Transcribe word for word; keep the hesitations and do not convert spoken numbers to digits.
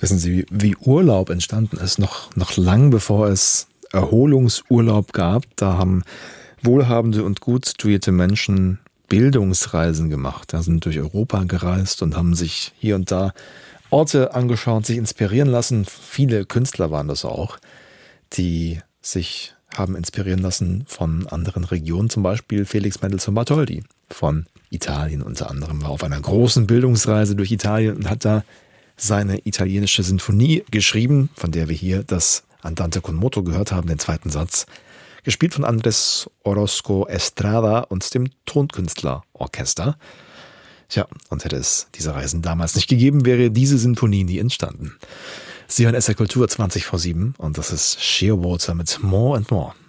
Wissen Sie, wie Urlaub entstanden ist, noch, noch lang bevor es Erholungsurlaub gab? Da haben wohlhabende und gut situierte Menschen Bildungsreisen gemacht. Da sind durch Europa gereist und haben sich hier und da Orte angeschaut, sich inspirieren lassen. Viele Künstler waren das auch, die sich haben inspirieren lassen von anderen Regionen. Zum Beispiel Felix Mendelssohn Bartholdy von Italien unter anderem, war auf einer großen Bildungsreise durch Italien und hat da seine italienische Sinfonie geschrieben, von der wir hier das Andante con moto gehört haben, den zweiten Satz, gespielt von Andrés Orozco Estrada und dem Tonkünstlerorchester. Tja, und hätte es diese Reisen damals nicht gegeben, wäre diese Sinfonie nie entstanden. Sie hören S R Kultur zwanzig vor sieben und das ist Sheerwater mit More and More.